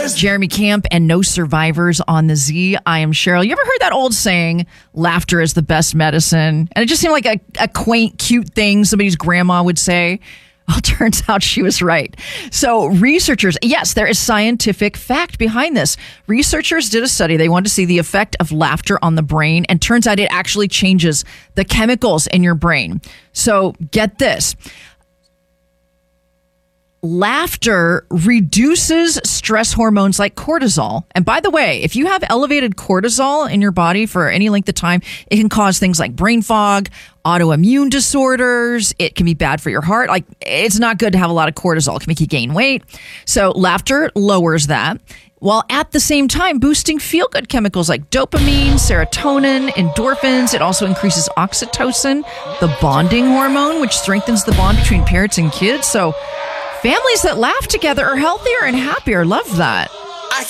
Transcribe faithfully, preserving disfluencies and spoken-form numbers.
Jeremy Camp and No Survivors on the Z. I am Cheryl. You ever heard that old saying, laughter is the best medicine? And it just seemed like a, a quaint, cute thing somebody's grandma would say. Well, turns out she was right. So researchers, yes, there is scientific fact behind this. Researchers did a study. They wanted to see the effect of laughter on the brain. And turns out it actually changes the chemicals in your brain. So get this. Laughter reduces stress hormones like cortisol. And by the way, if you have elevated cortisol in your body for any length of time, it can cause things like brain fog, autoimmune disorders. It can be bad for your heart. Like, it's not good to have a lot of cortisol. It can make you gain weight. So laughter lowers that, while at the same time boosting feel-good chemicals like dopamine, serotonin, endorphins. It also increases oxytocin, the bonding hormone, which strengthens the bond between parents and kids. So families that laugh together are healthier and happier. Love that.